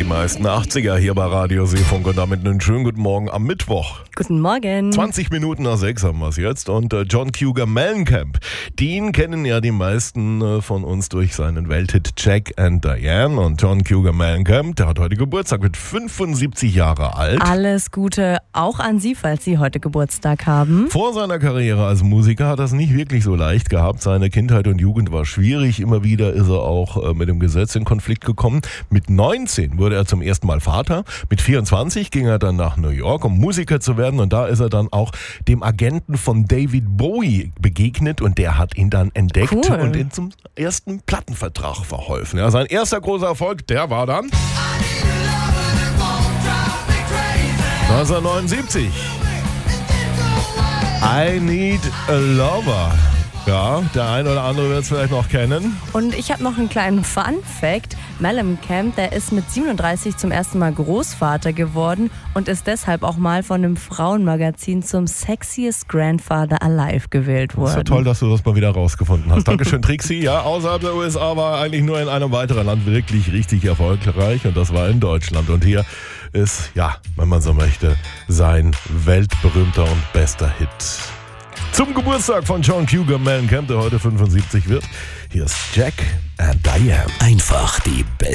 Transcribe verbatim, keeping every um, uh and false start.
meisten achtziger hier bei Radio Seefunk und damit einen schönen guten Morgen am Mittwoch. Guten Morgen. zwanzig Minuten nach sechs haben wir es jetzt und äh, John Cougar Mellencamp, den kennen ja die meisten äh, von uns durch seinen Welthit Jack and Diane, und John Cougar Mellencamp, der hat heute Geburtstag, mit fünfundsiebzig Jahre alt. Alles Gute auch an Sie, falls Sie heute Geburtstag haben. Vor seiner Karriere als Musiker hat er es nicht wirklich so leicht gehabt. Seine Kindheit und Jugend war schwierig. Immer wieder ist er auch äh, mit dem Gesetz in Konflikt gekommen. Mit neunzehn wurde er zum ersten Mal Vater. Mit vierundzwanzig ging er dann nach New York, um Musiker zu werden. Und da ist er dann auch dem Agenten von David Bowie begegnet. Und der hat ihn dann entdeckt cool. und ihn zum ersten Plattenvertrag verholfen. Ja, sein erster großer Erfolg, der war dann neunzehnhundertneunundsiebzig. I Need a Lover. Ja, der ein oder andere wird es vielleicht noch kennen. Und ich habe noch einen kleinen Fun-Fact. Mellencamp, der ist mit siebenunddreißig zum ersten Mal Großvater geworden und ist deshalb auch mal von einem Frauenmagazin zum Sexiest Grandfather Alive gewählt worden. Das ist ja toll, dass du das mal wieder rausgefunden hast. Dankeschön, Trixie. Ja, außerhalb der U S A war er eigentlich nur in einem weiteren Land wirklich richtig erfolgreich, und das war in Deutschland. Und hier ist, ja, wenn man so möchte, sein weltberühmter und bester Hit. Zum Geburtstag von John Cougar Mellencamp, der heute fünfundsiebzig wird. Hier ist Jack and Diane. Einfach die beste